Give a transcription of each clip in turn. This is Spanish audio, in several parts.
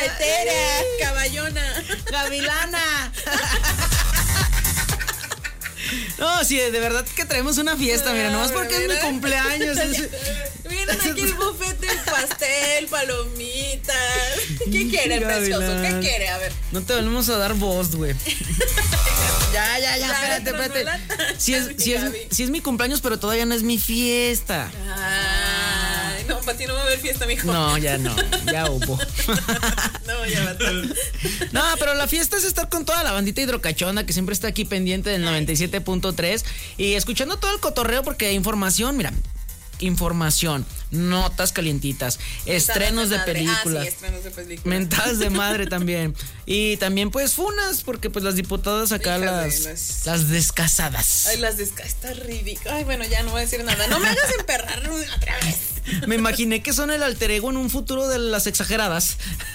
hetera, caballona, gavilana. No, sí, de verdad que traemos una fiesta, mira, nomás porque es mi cumpleaños. Miren aquí el buffet del pastel, palomitas. ¿Qué quiere el precioso? ¿Qué quiere? A ver. No te volvemos a dar voz, güey. Ya, espérate. Si es mi cumpleaños, pero todavía no es mi fiesta. Ay, no, para ti no va a haber fiesta, mijo. No, ya hubo. No, ya va a estar. No, pero la fiesta es estar con toda la bandita hidrocachona que siempre está aquí pendiente del 97.3 y escuchando todo el cotorreo porque hay información, mira. Información, notas calientitas, estrenos de películas. Sí, estrenos de películas. Mentadas de madre también. Y también pues funas, porque pues las diputadas acá las descasadas. Ay, está ridículo. Ay, bueno, ya no voy a decir nada. No me hagas emperrar otra vez. Me imaginé que son el alter ego en un futuro de las exageradas.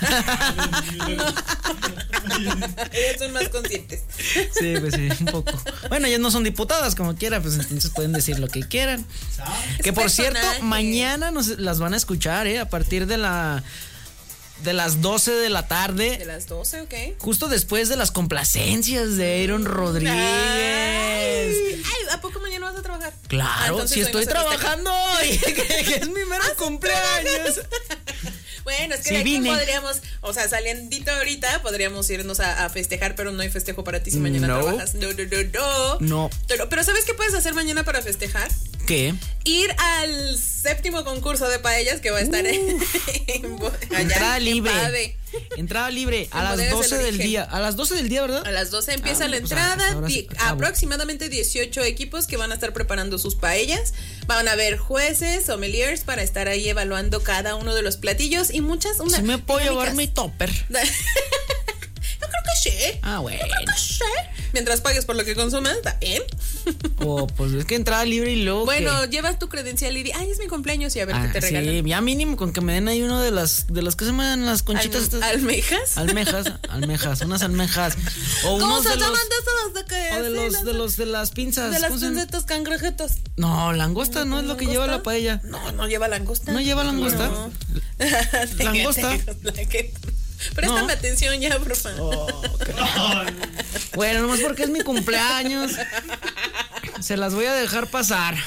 Ellas son más conscientes. Sí, pues sí, un poco. Bueno, ellas no son diputadas como quiera, pues entonces pueden decir lo que quieran. Que por cierto, mañana nos las van a escuchar, a partir de las 12 de la tarde. De las 12, ok. Justo después de las complacencias de Aaron Rodríguez. Ay, ¿a poco mañana vas a trabajar? Claro, si estoy trabajando hoy, que es mi mero cumpleaños. Bueno, es que de aquí podríamos, o sea, saliendito ahorita, podríamos irnos a festejar, pero no hay festejo para ti si mañana trabajas. No. Pero ¿sabes qué puedes hacer mañana para festejar? ¿Qué? Ir al 7º concurso de paellas que va a estar entrada libre. Entrada libre a las 12 del día. A las 12 del día, ¿verdad? A las 12 empieza la entrada. Aproximadamente 18 equipos que van a estar preparando sus paellas. Van a haber jueces, sommeliers para estar ahí evaluando cada uno de los platillos y muchas. ¿Sí me puedo llevar mi topper? Yo creo que sí. Ah, bueno. Yo creo que sí. Mientras pagues por lo que consumas, ¿está bien? Pues es que entrada libre y luego. Bueno, llevas tu credencial y ay, es mi cumpleaños y a ver qué te regalan. Sí, ya mínimo con que me den ahí uno de las que se llaman las conchitas. ¿Almejas? Almejas, unas almejas. O ¿Cómo se llaman de las pinzas? De las pinzetas cangrejetas. No, langosta no es lo que lleva la paella. No lleva langosta. ¿No lleva langosta? No. Langosta. Préstame atención ya, por favor. Bueno, nomás porque es mi cumpleaños. Se las voy a dejar pasar.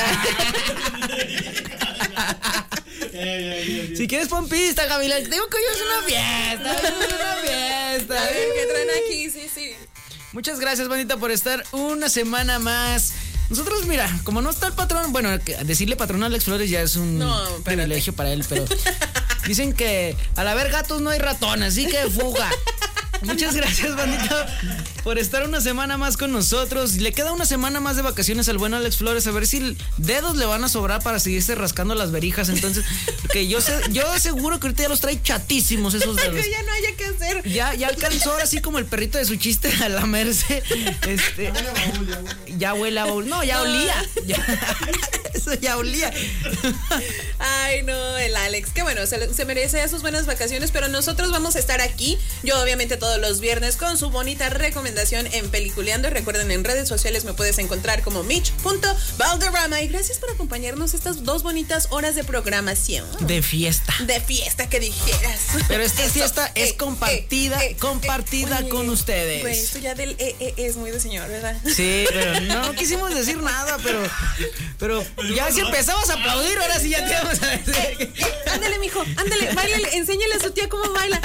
Si quieres pon pista, Gavilán. Digo que hoy es una fiesta. A ver, ¿qué traen aquí? Sí. Muchas gracias, bandita, por estar una semana más. Nosotros, mira, como no está el patrón, bueno, decirle patrón a Alex Flores ya es un privilegio para él, pero dicen que al haber gatos no hay ratón, así que fuga. Muchas gracias, bandito, por estar una semana más con nosotros. Le queda una semana más de vacaciones al buen Alex Flores, a ver si dedos le van a sobrar para seguirse rascando las verijas. Entonces, porque yo seguro que ahorita ya los trae chatísimos esos dedos. Que ya no haya que hacer. Ya alcanzó ahora sí como el perrito de su chiste a lamerse. Ya huele a baúl. No, ya olía. Eso ya olía. Ay, no, el Alex. Que bueno, se merece sus buenas vacaciones, pero nosotros vamos a estar aquí. Yo, obviamente, todos los viernes con su bonita recomendación en Peliculeando. Recuerden, en redes sociales me puedes encontrar como Mitch.Valderrama. Y gracias por acompañarnos estas 2 bonitas horas de programación. De fiesta. De fiesta, que dijeras. Pero esta fiesta es compartida con ustedes. Güey, esto ya del es muy de señor, ¿verdad? Sí, pero no quisimos decir nada, pero ya si empezamos a aplaudir, ahora sí ya te vamos a decir. Ándale, mijo, ándale, báilale, enséñale a su tía cómo baila.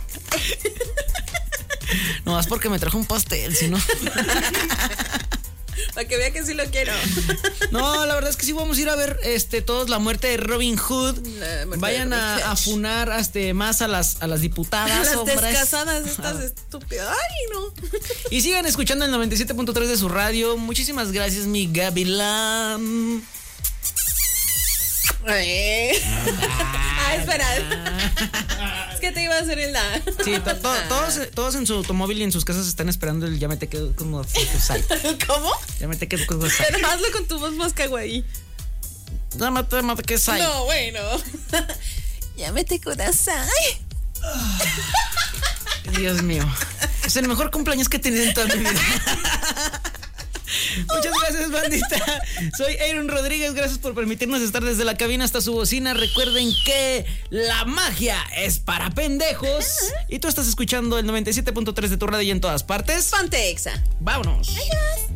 No, más porque me trajo un pastel, si no. Para que vea que sí lo quiero. No, la verdad es que sí vamos a ir a ver todos la muerte de Robin Hood. Vayan a funar más a las diputadas. A las descasadas estas estúpidas. Ay, no. Y sigan escuchando el 97.3 de su radio. Muchísimas gracias, mi Gavilán. Espera. Es que te iba a hacer el da. Sí, todos en su automóvil y en sus casas están esperando el ya me te quedo como ¿Cómo? Ya me te quedo como pero hazlo con tu voz más kawaii. Ya me te quedo. No, bueno. Ya me te kudasai. Dios mío. Es el mejor cumpleaños que he tenido en toda mi vida. Muchas gracias, bandita. Soy Aaron Rodríguez. Gracias por permitirnos estar desde la cabina hasta su bocina. Recuerden que la magia es para pendejos. Y tú estás escuchando el 97.3 de tu radio y en todas partes. Ponte Exa. Vámonos. Adiós.